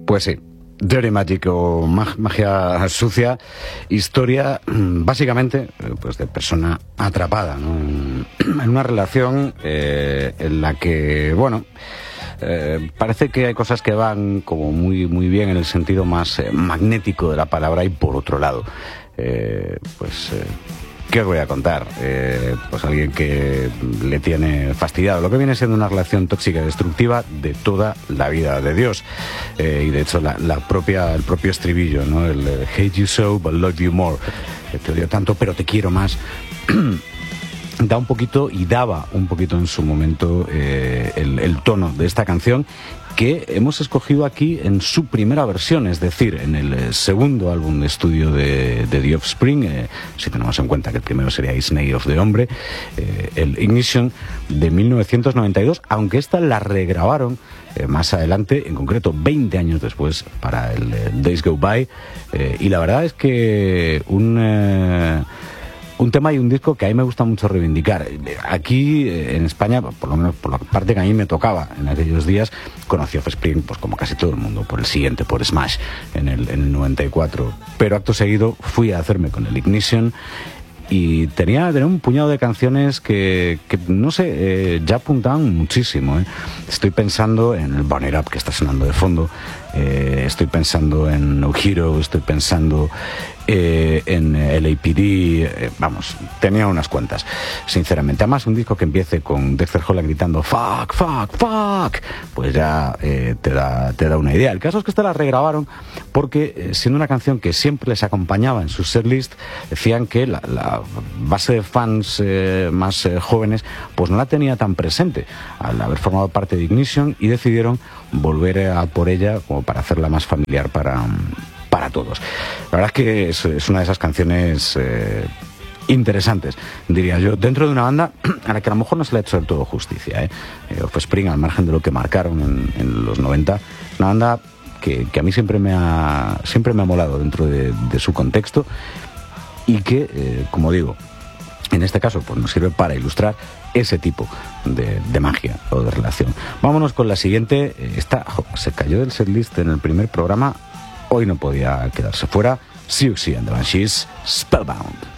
Pues sí, Dirty Magic o magia sucia, historia básicamente pues de persona atrapada, ¿no? En una relación en la que, bueno, parece que hay cosas que van como muy bien en el sentido más magnético de la palabra, y por otro lado, ¿qué os voy a contar? Pues alguien que le tiene fastidiado lo que viene siendo una relación tóxica y destructiva de toda la vida de Dios. Y de hecho el propio estribillo, ¿no? El hate you so but love you more. Te odio tanto pero te quiero más. Da un poquito, y daba un poquito en su momento, el tono de esta canción, que hemos escogido aquí en su primera versión, es decir, en el segundo álbum de estudio de The Offspring, si tenemos en cuenta que el primero sería Snake of the Hombre, el Ignition de 1992, aunque esta la regrabaron más adelante, en concreto 20 años después, para el Days Go By, y la verdad es que un tema y un disco que a mí me gusta mucho reivindicar. Aquí en España, por lo menos por la parte que a mí me tocaba en aquellos días, conocí a Offspring, pues como casi todo el mundo, por el siguiente, por Smash, en el 94. Pero acto seguido fui a hacerme con el Ignition, y tenía un puñado de canciones que no sé, ya apuntaban muchísimo. Estoy pensando en el Burn It Up, que está sonando de fondo. Estoy pensando en No Hero, estoy pensando en LAPD, vamos, tenía unas cuantas, sinceramente. Además, un disco que empiece con Dexter Holland gritando fuck, fuck, fuck, pues ya te da una idea. El caso es que esta la regrabaron porque, siendo una canción que siempre les acompañaba en sus setlist, decían que la base de fans más jóvenes pues no la tenía tan presente al haber formado parte de Ignition, y decidieron volver a por ella como para hacerla más familiar para todos. La verdad es que es una de esas canciones interesantes, diría yo, dentro de una banda a la que a lo mejor no se le ha hecho del todo justicia. Offspring, al margen de lo que marcaron en los 90, es una banda que a mí siempre me ha molado dentro de su contexto, y que, como digo, en este caso pues nos sirve para ilustrar ese tipo de magia o de relación. Vámonos con la siguiente. Esta se cayó del setlist en el primer programa, hoy no podía quedarse fuera. Siouxsie and the Banshees, Spellbound.